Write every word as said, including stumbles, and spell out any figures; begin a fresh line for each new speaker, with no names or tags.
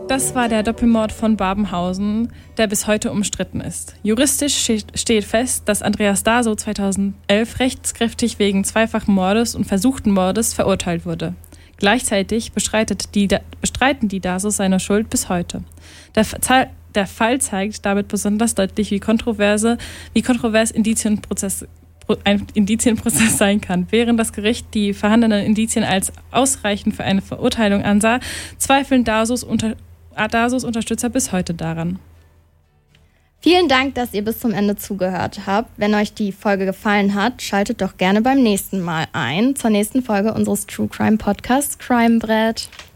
Das war der Doppelmord von Babenhausen, der bis heute umstritten ist. Juristisch steht fest, dass Andreas Daso zweitausendelf rechtskräftig wegen zweifachen Mordes und versuchten Mordes verurteilt wurde. Gleichzeitig bestreitet die, bestreiten die Dasos seine Schuld bis heute. Der, der Fall zeigt damit besonders deutlich, wie kontroverse, wie kontrovers Indizienprozess, ein Indizienprozess sein kann. Während das Gericht die vorhandenen Indizien als ausreichend für eine Verurteilung ansah, zweifeln Dasos, unter, Dasos Unterstützer bis heute daran.
Vielen Dank, dass ihr bis zum Ende zugehört habt. Wenn euch die Folge gefallen hat, schaltet doch gerne beim nächsten Mal ein, zur nächsten Folge unseres True Crime Podcasts Crime Brett.